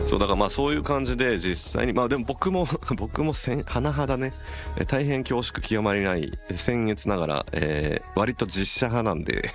そうだからまあそういう感じで実際にまあでも僕も甚だね大変恐縮極まりない僭越ながら、割と実写派なんで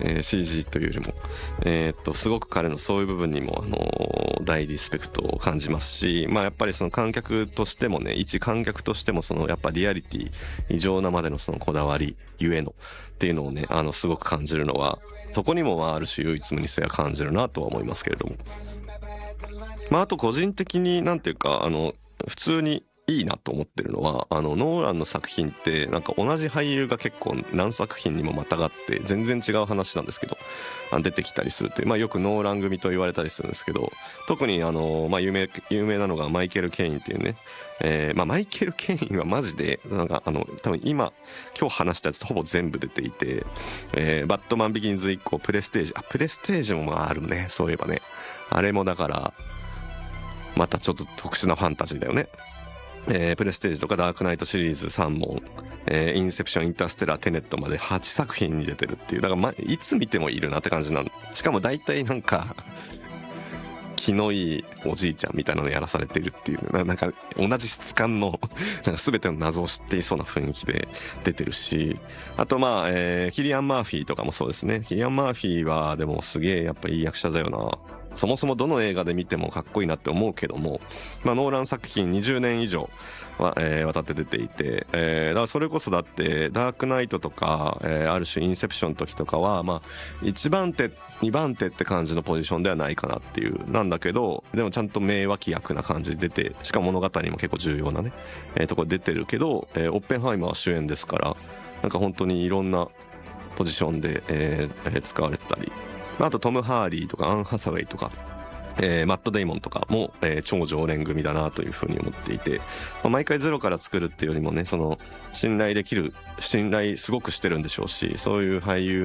CG というよりもすごく彼のそういう部分にも大リスペクトを感じますし、まあやっぱりその観客としてもね、一観客としてもそのやっぱリアリティ異常なまでのそのこだわりゆえのっていうのをねすごく感じるのは、そこにもまあある種唯一無二性は感じるなとは思いますけれども、まああと個人的になんていうか普通にいいなと思ってるのはノーランの作品ってなんか同じ俳優が結構何作品にもまたがって全然違う話なんですけど出てきたりするっていう、まあよくノーラン組と言われたりするんですけど、特にまあ有名なのがマイケル・ケインっていうね、まあマイケル・ケインはマジでなんか多分今日話したやつとほぼ全部出ていて、バットマンビギンズ以降プレステージもまああるね、そういえばね、あれもだからまたちょっと特殊なファンタジーだよね。プレステージとかダークナイトシリーズ3本、インセプション、インターステラー、テネットまで8作品に出てるっていう、だからいつ見てもいるなって感じしかも大体なんか気のいいおじいちゃんみたいなのやらされているっていうなんか同じ質感のなんか全ての謎を知っていそうな雰囲気で出てるし、あとまあ、キリアン・マーフィーとかもそうですね。キリアン・マーフィーはでもすげえやっぱいい役者だよな。そもそもどの映画で見てもかっこいいなって思うけども、まあ、ノーラン作品20年以上は、渡って出ていて、だからそれこそだってダークナイトとか、ある種インセプションの時とかはまあ1番手2番手って感じのポジションではないかなっていうなんだけど、でもちゃんと名脇役な感じで出て、しかも物語にも結構重要なね、ところで出てるけど、オッペンハイマーは主演ですから、なんか本当にいろんなポジションで、使われてたり、あとトム・ハーリーとかアン・ハサウェイとか、マット・デイモンとかも、超常連組だなというふうに思っていて、まあ、毎回ゼロから作るっていうよりもね、その信頼すごくしてるんでしょうし、そういう俳優